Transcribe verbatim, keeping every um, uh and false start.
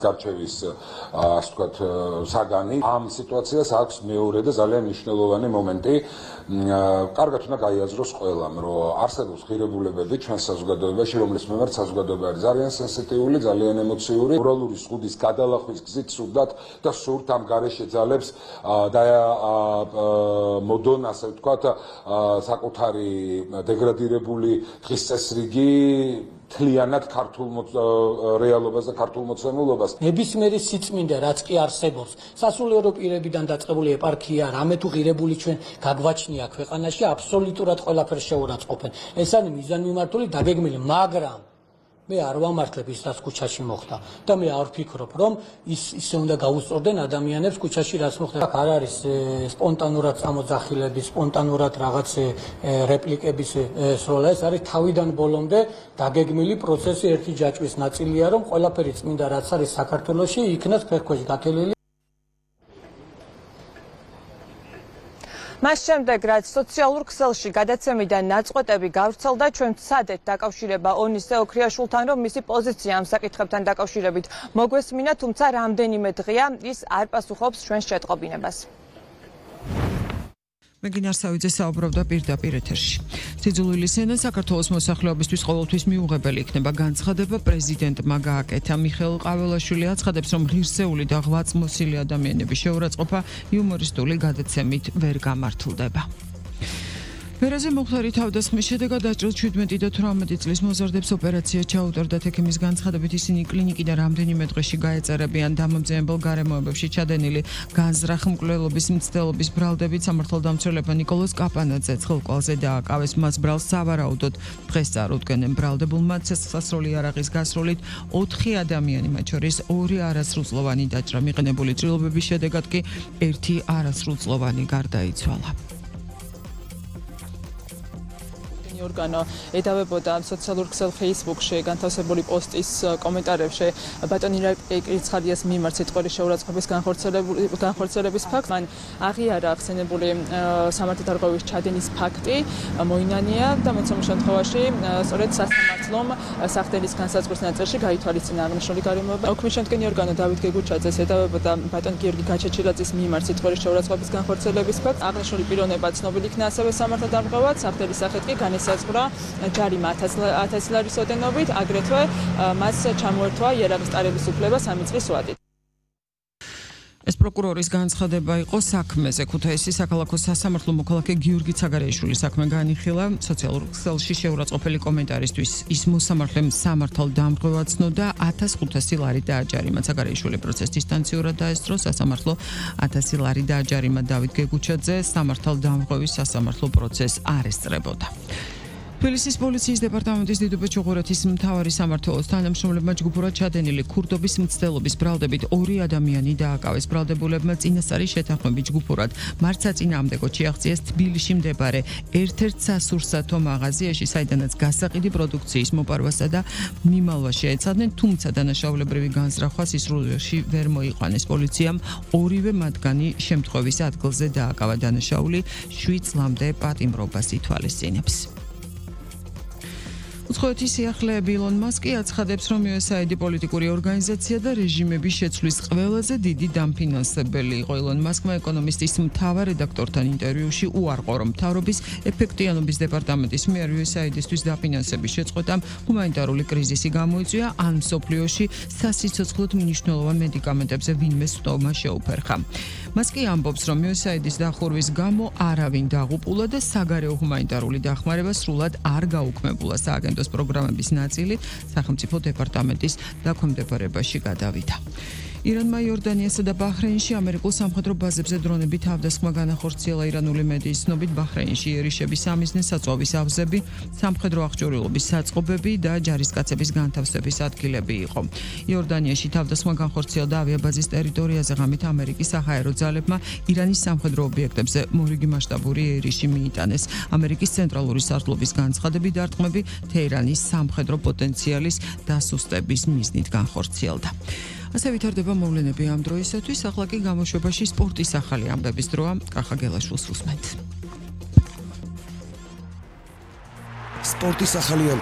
გარჩევის ასე ვთქვათ საგანი ამ სიტუაციას აქვს მეორე და ძალიან მნიშვნელოვანი მომენტი. კარგად უნდა გაიაზროს ყველამ, რომ არსებობს ღირებულებები ჩვენ საზოგადოებაში, რომლის მიმართ საზოგადოება არის ძალიან სენსიტიული, ძალიან ემოციური, მორალური ზღუდის გადალახვის გზით სურდათ და სურთ ამ გარეშე ძალებს და მოდონ ასე ვთქვათ საკუთარი დეგრადირებული დღის წესრიგი თლიანად ქართულ რეალობას და ქართულ მოცემულობას. ნებისმიერი სიწმინდე, რაც კი არსებობს, სასულიერო პირებიდან დაწყებული ეპარქია, რამე თუ ღირებული ჩვენ გაგვაჩნია ქვეყანაში, აბსოლუტურად ყველაფერს შეურაცხყოფენ. ეს არის მიზანმიმართული დაგეგმილი, მაგრამ მე არ ვამართლებ ის რაც ქუჩაში მოხდა და მე არ ვფიქრობ, რომ ის ისე უნდა გაუსწორდნენ ადამიანებს ქუჩაში რაც მოხდა. არ არის სპონტანურად წამოძახილების, სპონტანურად რაღაც რეპლიკების სროლა, ეს არის თავიდან ბოლომდე დაგეგმილი პროცესი, ერთი ჯაჭვის ნაწილია, რომ ყველაფერი წმინდა რაც არის საქართველოში იქნას ფეხქვეშ გაქელილი. მას შემდეგ, რაც სოციალურ ქსელში გადაცემიდან ნაწყვეტები გავრცელდა, ჩვენ ვცადეთ დაკავშირება ონისე ოქრიაშვილთან, რომ მისი პოზიცია ამ საკითხებთან დაკავშირებით მოგვესმინა, თუმცა რამდენიმე დღეა ის არ პასუხობს ჩვენს შეტყობინებას. მეგინ არსავიძე საუბრობდა პირდაპირ ეთერში. სიძულვილის ენა საქართველოს მოსახლეობისთვის ყოველთვის მიუღებელი იქნება. განცხადება პრეზიდენტმა გააკეთა. მიხეილ ყაველაშვილი აცხადებს, რომ ღირსეული და ღვაწლმოსილი ადამიანების შეურაცხყოფა იუმორისტული გადაცემით ვერ გამართლდება. ვერაზე მოხდარი თავდასხმის შედეგად დაჭრილ შვიდმეტი და თვრამეტი წლის მოზარდებს ოპერაცია ჩაუტარდათ. ექიმის განცხადებით ისინი კლინიკიდან რამდენიმე დღეში გაეწერებიან. დამამძიმებელ გარემოებებში ჩადენილი განზრახ მკვლელობის მცდელობის ბრალდებით სამართალდამცველებმა ნიკოლოზ კაპანაძე ცხელკვალზე დააკავეს. მას ბრალს სავარაუდოდ დღეს წარუდგენენ. ბრალდებულმა ცეცხლსასროლი იარაღის გასროლით ოთხი ადამიანი, მათ შორის ორი არასრულწლოვანი დაჭრა. მიყენებული ჭრილობების შედეგად კი ერთი არასრულწლოვანი გარდაიცვალა. ორგანო ედავებოდა სოციალურ ქსელ Facebook-ში განთავსებული პოსტის კომენტარებში ბატონი ირაკლი-კრიცხალიას მიმართ სიტყვიერი შეურაცხყოფის განხორციელების ფაქტს. მან აღიარა ახსენებული სამართალდარღვევის ჩადენის ფაქტი მოინანია და მოცემულ შემთხვევაში სწორედ სასამართლომ სახდენის განსაზღვრის ნაწილში გაითვალისწინა აღნიშნული გარემოება. ოქმის შემდგენი ორგანო დავით გეგუჩაძეს ედავებოდა ბატონ გიორგი გაჩეჩილაძის მიმართ სიტყვიერი შეურაცხყოფის განხორციელების ფაქტს. აღნიშნული პიროვნება ცნობილი იქნა ასევე სამართალდარღვევად, სახდენის სახით კი განესაზღვრა ჯარიმა ათასი ლარის ოდენობით, აგრეთვე მას ჩამოერთვა იარაღის ტარების უფლება სამი წლის ვადით. ეს პროკურორის განცხადება იყო საქმეზე. ქუთაისის საქალაქო სასამართლო მოქალაქე გიორგი ცაგარეიშვილის საქმე განიხილა. სოციალურ ქსელში შეურაცხყოფელი კომენტარისთვის ის მოსამართლემ სამართალდამღვრევად ცნოდა ათას ხუთასი ლარი დააჯარიმა. ცაგარეიშვილი პროცესს დისტანციურად დაესწრო. სასამართლო ათასი ლარი დააჯარიმა დავით გეგუჩაძე. სამართალდამღვრევის სასამართლო პროცესს არ ესწრებოდა. თბილისის პოლიციის დეპარტამენტის დიდუბე ჩუღურეთის მთავარი სამმართველოს თანამშრომლებმა ჯგუფურად ჩადენილი ქურდობის მცდელობის ბრალდებით ორი ადამიანი დააკავეს. ბრალდებულებმა წინასწარი შეთანხმებით ჯგუფურად მართსაწინააღმდეგოდ შეაღწიეს თბილისში მდებარე ერთ-ერთ სასურსათო მაღაზიაში, საიდანაც გასაყიდი პროდუქციის მოპარვასა და მიმალვას შეეცადნენ, თუმცა დანაშაულებრივი განზრახვა სისრულეში ვერ მოიყვანეს. პოლიციამ ორივე მათგანი შემთხვევის ადგილზე დააკავა. დანაშაული შვიდ წლამდე პატიმრობას ითვალისწინებს. უცხოეთის სიახლეები ილონ მასკი აცხადებს, რომ იუ ეს έი აი დი პოლიტიკური ორგანიზაცია და რეჟიმების შეცვლის ყველაზე დიდი დამფინანსებელი იყო. ილონ მასკმა ეკონომისტის მთავარ რედაქტორთან ინტერვიუში უარყო, რომ მთავრობის ეფექტიანობის დეპარტამენტის მიერ იუ ეს ეი აი დის-თვის დაფინანსების შეწყვეტამ ჰუმანიტარული კრიზისი გამოიწვია, ან მსოფლიოში სასიცოცხლოდ მნიშვნელოვან მედიკამენტებზე ვინმე სტომა შეუფერხა. მასკი ამბობს, რომ იუ ეს ეი აი დის დახურვის გამო არავინ დაღუპულა და საგარეო ჰუმანიტარული დახმარება სრულად არ გაუქმებულა. სააგენტოს პროგრამების ნაწილი სახელმწიფო დეპარტამენტის დაქვემდებარებაში გადავიდა. ირანმა იორდანიასა და ბაჰრეინში ამერიკულ სამხედრო ბაზებზე დრონები თავდასხმა განახორციელა. ირანული მედიის ცნობით ბაჰრეინში იერიშების სამიზნე საწვავის ავზები, სამხედრო აღჭურვილობის საწყობები და ჯარისკაცების განთავსების ადგილები იყო. იორდანიაში თავდასხმა განხორციელდა ავიაბაზის ტერიტორიაზე. ღამით ამერიკის საჰაერო ძალებმა ირანის სამხედრო ობიექტებზე მორიგი მასშტაბური იერიში მიიტანეს. ამერიკის ცენტრალური სარდლობის განცხადები დარტყმები თეირანის სამხედრო პოტენციალის დასუსტების მიზნით განხორციელდა. ასე ვითარდება მოვლენები ამ დროისათვის. ახლა კი გამოშვებაში სპორტის ახალი ამბების დროა. კახა გელაშვილს უსმენთ. სპორტის ახალი